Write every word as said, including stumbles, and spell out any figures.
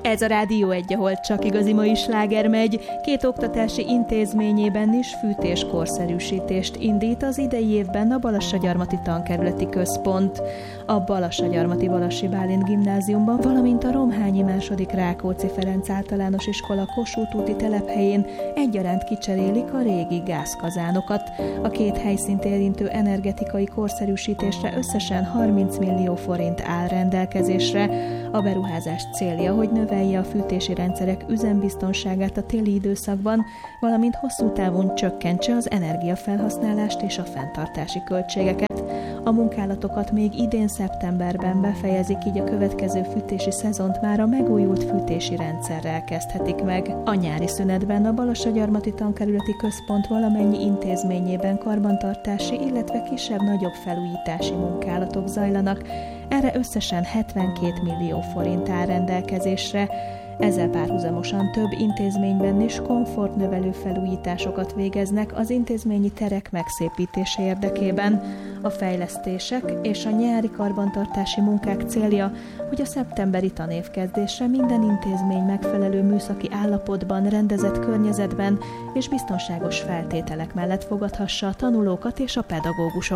Ez a Rádió egy, ahol csak igazi mai sláger megy. Két oktatási intézményében is fűtés-korszerűsítést indít az idei évben a Balassagyarmati Tankerületi Központ. A Balassagyarmati Balassi Bálint Gimnáziumban, valamint a Romhányi második Rákóczi Ferenc Általános Iskola Kossuth úti telephelyén egyaránt kicserélik a régi gázkazánokat. A két helyszínt érintő energetikai korszerűsítésre összesen harminc millió forint áll rendelkezésre. A beruházás célja, hogy növelje a fűtési rendszerek üzembiztonságát a téli időszakban, valamint hosszú távon csökkentse az energiafelhasználást és a fenntartási költségeket. A munkálatokat még idén szeptemberben befejezik, így a következő fűtési szezont már a megújult fűtési rendszerrel kezdhetik meg. A nyári szünetben a Balassagyarmati Tankerületi Központ valamennyi intézményében karbantartási, illetve kisebb-nagyobb felújítási munkálatok zajlanak. Erre összesen hetvenkét millió forint áll rendelkezésre. Ezzel párhuzamosan több intézményben is komfortnövelő felújításokat végeznek az intézményi terek megszépítése érdekében. A fejlesztések és a nyári karbantartási munkák célja, hogy a szeptemberi tanévkezdésre minden intézmény megfelelő műszaki állapotban, rendezett környezetben és biztonságos feltételek mellett fogadhassa a tanulókat és a pedagógusokat.